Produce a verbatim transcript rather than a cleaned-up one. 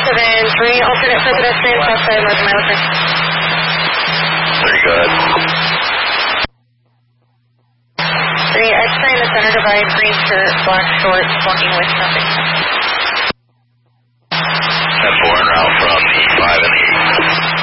seven three, alternate for pedestrian, south side, north of mile three. Very good. three, X-ray in the center divide, green shirt, black shorts, walking with nothing.